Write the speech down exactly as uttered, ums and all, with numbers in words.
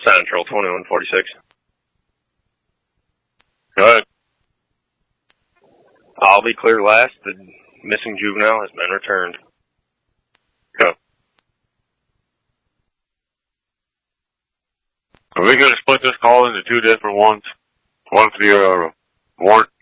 Central twenty-one forty-six. Go ahead. I'll be clear last. The missing juvenile has been returned. Go. Are we going to split this call into two different ones? One for the uh, warrant